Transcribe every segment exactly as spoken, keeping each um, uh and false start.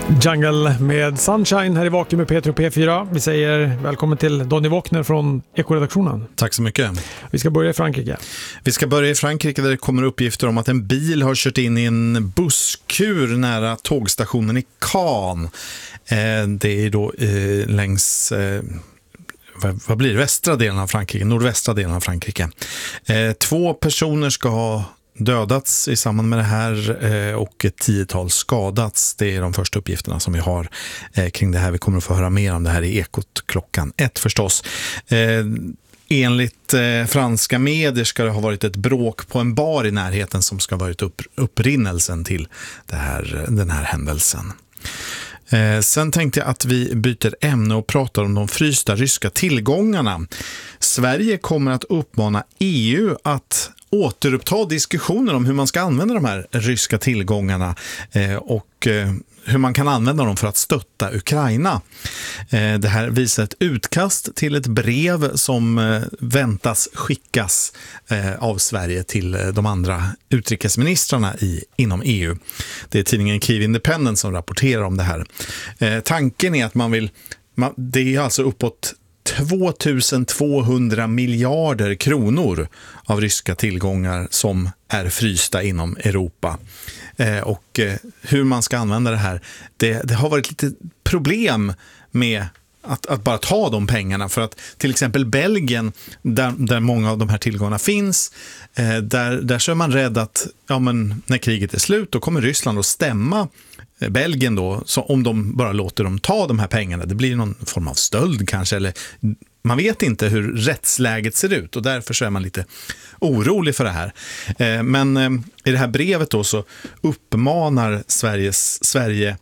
Jungle med Sunshine här i Vaken med Peter och P fyra. Vi säger välkommen till Donny Wokner från Ekoredaktionen. Tack så mycket. Vi ska börja i Frankrike. Vi ska börja i Frankrike där det kommer uppgifter om att en bil har kört in i en busskur nära tågstationen i Caen. Eh, det är då eh, längs... Eh, vad blir det? Västra delen av Frankrike, nordvästra delen av Frankrike. Eh, två personer ska ha dödats i samband med det här eh, och ett tiotal skadats. Det är de första uppgifterna som vi har eh, kring det här. Vi kommer att få höra mer om det här i Ekot klockan ett förstås. Eh, enligt eh, franska medier ska det ha varit ett bråk på en bar i närheten som ska ha varit upp, upprinnelsen till det här, den här händelsen. Eh, sen tänkte jag att vi byter ämne och pratar om de frysta ryska tillgångarna. Sverige kommer att uppmana E U att återuppta diskussioner om hur man ska använda de här ryska tillgångarna eh, och eh, hur man kan använda dem för att stötta Ukraina. Eh, det här visar ett utkast till ett brev som eh, väntas skickas eh, av Sverige till eh, de andra utrikesministrarna i, inom E U. Det är tidningen Kyiv Independent som rapporterar om det här. Eh, tanken är att man vill, man, det är alltså uppåt tvåtusentvåhundra miljarder kronor av ryska tillgångar som är frysta inom Europa. Eh, och eh, hur man ska använda det här, det, det har varit lite problem med att, att bara ta de pengarna. För att till exempel Belgien, där, där många av de här tillgångarna finns, eh, där, där så är man rädd att ja, men när kriget är slut då kommer Ryssland att stämma Belgien då, så om de bara låter dem ta de här pengarna. Det blir någon form av stöld kanske, eller man vet inte hur rättsläget ser ut och därför så är man lite orolig för det här. Eh, men eh, i det här brevet då så uppmanar Sveriges, Sverige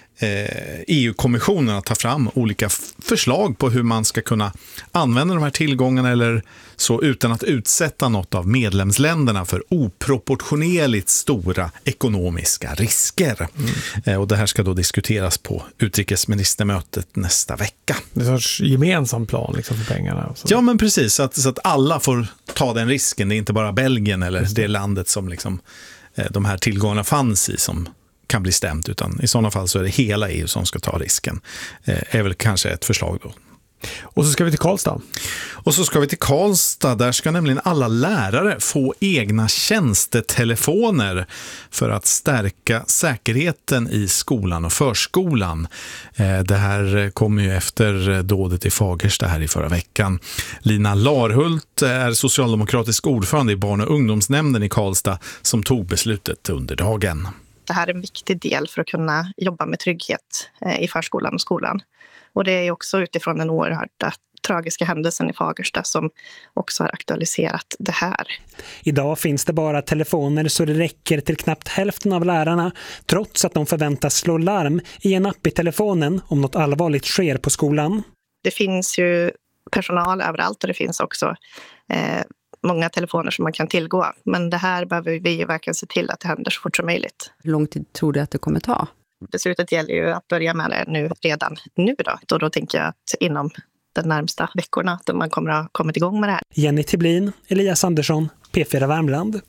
E U-kommissionen att ta fram olika f- förslag på hur man ska kunna använda de här tillgångarna eller så utan att utsätta något av medlemsländerna för oproportionerligt stora ekonomiska risker. Mm. Eh, och det här ska då diskuteras på utrikesministermötet nästa vecka. Det är en sorts gemensam plan liksom för pengarna. Så. Ja men precis, så att, så att alla får ta den risken. Det är inte bara Belgien eller det. det landet som liksom, eh, de här tillgångarna fanns i som kan bli stämt, utan i sådana fall så är det hela E U som ska ta risken. Eh, är väl kanske ett förslag då. Och så ska vi till Karlstad. Och så ska vi till Karlstad. Där ska nämligen alla lärare få egna tjänstetelefoner för att stärka säkerheten i skolan och förskolan. Eh, det här kommer ju efter dådet i Fagersta här i förra veckan. Lina Larhult är socialdemokratisk ordförande i barn- och ungdomsnämnden i Karlstad som tog beslutet under dagen. Det här är en viktig del för att kunna jobba med trygghet i förskolan och skolan. Och det är också utifrån den oerhört tragiska händelsen i Fagersta som också har aktualiserat det här. Idag finns det bara telefoner så det räcker till knappt hälften av lärarna, trots att de förväntas slå larm i en app i telefonen om något allvarligt sker på skolan. Det finns ju personal överallt och det finns också eh, många telefoner som man kan tillgå. Men det här behöver vi ju verkligen se till att det händer så fort som möjligt. Hur lång tid tror du att det kommer ta? Beslutet gäller ju att börja med det nu, redan nu då. Och då tänker jag att inom de närmsta veckorna att man kommer att ha kommit igång med det här. Jenny Tiblin, Elias Andersson, P fyra Värmland.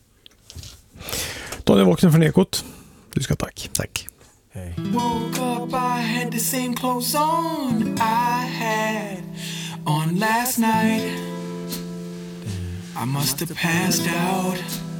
Donny Wokner från Ekot. Du ska tack. Tack. Hey. Woke up, I had the same clothes on I had on last night. I must have passed out.